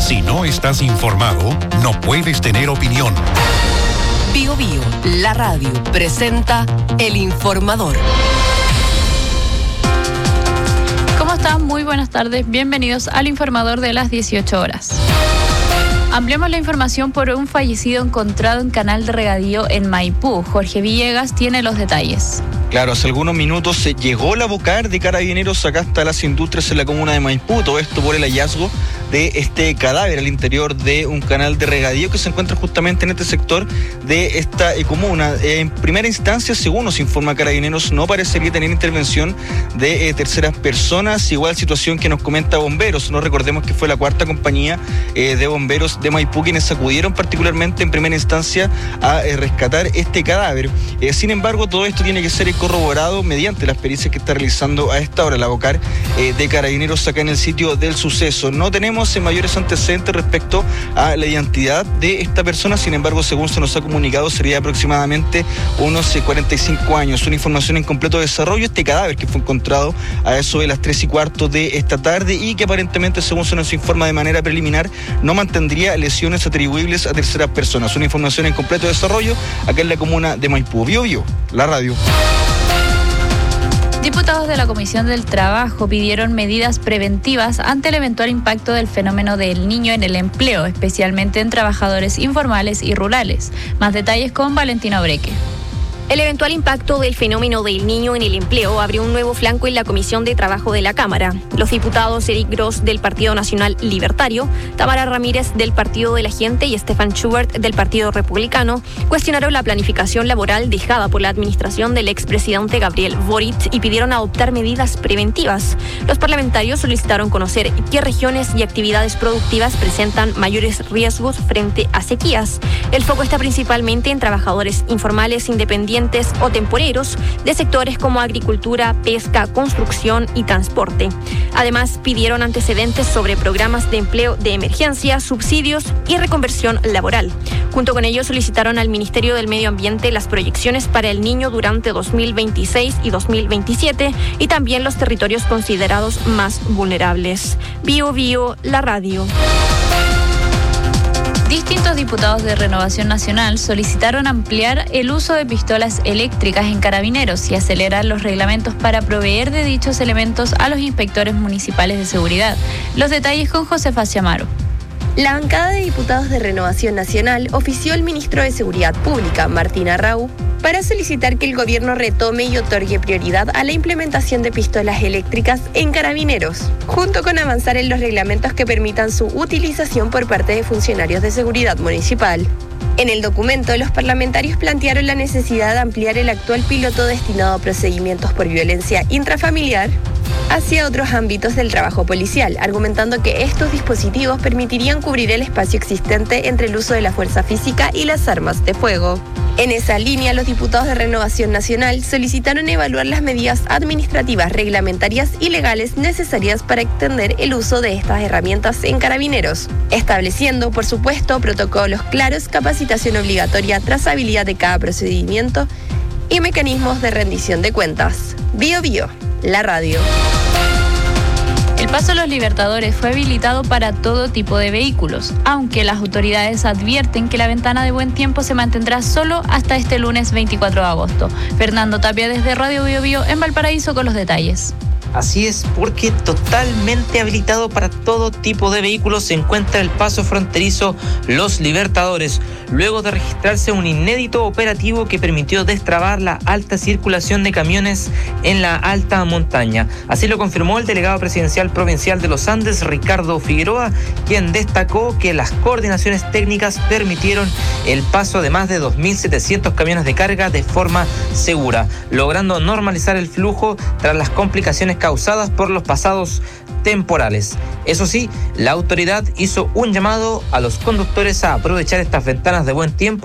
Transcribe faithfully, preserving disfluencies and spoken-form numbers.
Si no estás informado, no puedes tener opinión. Bio Bio, la radio, presenta El Informador. ¿Cómo están? Muy buenas tardes. Bienvenidos al Informador de las dieciocho horas. Ampliamos la información por un fallecido encontrado en canal de regadío en Maipú. Jorge Villegas tiene los detalles. Claro, hace algunos minutos se llegó la Vocar de Carabineros acá hasta las industrias en la comuna de Maipú. Todo esto por el hallazgo de este cadáver al interior de un canal de regadío que se encuentra justamente en este sector de esta eh, comuna. Eh, en primera instancia, según nos informa Carabineros, no parecería tener intervención de eh, terceras personas. Igual situación que nos comenta Bomberos. No recordemos que fue la cuarta compañía eh, de bomberos de Maipú quienes acudieron particularmente en primera instancia a eh, rescatar este cadáver. Eh, sin embargo, todo esto tiene que ser corroborado mediante las pericias que está realizando a esta hora la Vocar eh, de Carabineros acá en el sitio del suceso. No tenemos mayores antecedentes respecto a la identidad de esta persona, sin embargo, según se nos ha comunicado, sería aproximadamente unos cuarenta y cinco años. Una información en completo desarrollo, este cadáver que fue encontrado a eso de las tres y cuarto de esta tarde y que aparentemente, según se nos informa de manera preliminar, no mantendría lesiones atribuibles a terceras personas. Una información en completo desarrollo acá en la comuna de Maipú. Bio Bio, la radio. Diputados de la Comisión del Trabajo pidieron medidas preventivas ante el eventual impacto del fenómeno del Niño en el empleo, especialmente en trabajadores informales y rurales. Más detalles con Valentina Breque. El eventual impacto del fenómeno del Niño en el empleo abrió un nuevo flanco en la Comisión de Trabajo de la Cámara. Los diputados Eric Gross del Partido Nacional Libertario, Tamara Ramírez del Partido de la Gente y Stefan Schubert del Partido Republicano cuestionaron la planificación laboral dejada por la administración del expresidente Gabriel Boric y pidieron adoptar medidas preventivas. Los parlamentarios solicitaron conocer qué regiones y actividades productivas presentan mayores riesgos frente a sequías. El foco está principalmente en trabajadores informales independientes o temporeros de sectores como agricultura, pesca, construcción y transporte. Además, pidieron antecedentes sobre programas de empleo de emergencia, subsidios y reconversión laboral. Junto con ello, solicitaron al Ministerio del Medio Ambiente las proyecciones para el Niño durante dos mil veintiséis y dos mil veintisiete y también los territorios considerados más vulnerables. Bio Bio, la radio. Distintos diputados de Renovación Nacional solicitaron ampliar el uso de pistolas eléctricas en Carabineros y acelerar los reglamentos para proveer de dichos elementos a los inspectores municipales de seguridad. Los detalles con Josefa Ciamaro. La bancada de diputados de Renovación Nacional ofició al ministro de Seguridad Pública, Martín Arrau, para solicitar que el gobierno retome y otorgue prioridad a la implementación de pistolas eléctricas en Carabineros, junto con avanzar en los reglamentos que permitan su utilización por parte de funcionarios de seguridad municipal. En el documento, los parlamentarios plantearon la necesidad de ampliar el actual piloto destinado a procedimientos por violencia intrafamiliar hacia otros ámbitos del trabajo policial, argumentando que estos dispositivos permitirían cubrir el espacio existente entre el uso de la fuerza física y las armas de fuego. En esa línea, los diputados de Renovación Nacional solicitaron evaluar las medidas administrativas, reglamentarias y legales necesarias para extender el uso de estas herramientas en Carabineros, estableciendo, por supuesto, protocolos claros, capacitación obligatoria, trazabilidad de cada procedimiento y mecanismos de rendición de cuentas. Bio Bio, la radio. El Paso Los Libertadores fue habilitado para todo tipo de vehículos, aunque las autoridades advierten que la ventana de buen tiempo se mantendrá solo hasta este lunes veinticuatro de agosto. Fernando Tapia desde Radio Bio Bio en Valparaíso con los detalles. Así es, porque totalmente habilitado para todo tipo de vehículos se encuentra el paso fronterizo Los Libertadores, luego de registrarse un inédito operativo que permitió destrabar la alta circulación de camiones en la alta montaña. Así lo confirmó el delegado presidencial provincial de los Andes, Ricardo Figueroa, quien destacó que las coordinaciones técnicas permitieron el paso de más de dos mil setecientos camiones de carga de forma segura, logrando normalizar el flujo tras las complicaciones causadas por los pasados temporales. Eso sí, la autoridad hizo un llamado a los conductores a aprovechar estas ventanas de buen tiempo